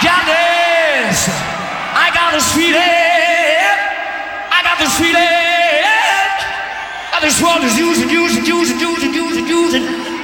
Janice, I got this feeling. I got this feeling. I just want to use it, use it, use it, use it, use it, use it.